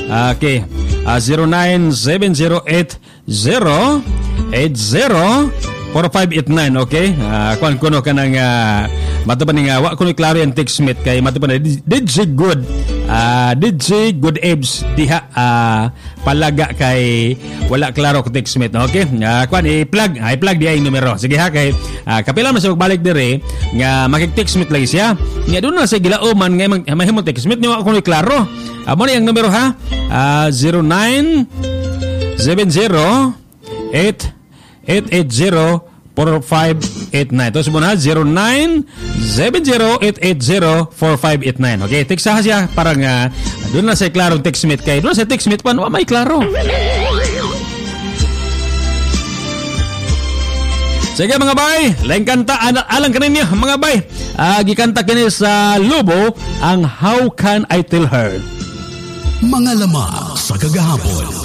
Okay. 097080804589. Okay. Kuan kuno ka ng matupan nga wa kuno klaro ang text mate kay matupan DJ Good. DJ Good Ebs diha palaga kay wala klaro ko text mate. Okay. Kuan i-plug diha yung numero. Sige ha kay kapila man siya magbalik dire nga makik-text mate lagi siya. Nga doon na sa gilauman nga mahimo text mate ni wa kuno klaro. Amo ni ang numero ha. 0970-880-4589. Ito muna 0970-880-4589. Okay, text ha siya parang doon na sa klarong text mate kay doon sa text mate pa no may klaro. Sige mga bay, laing kanta alang kaninyo mga bay. Gikanta kini sa Lubo ang How Can I Tell Her. Mga lamang sa kagahapon.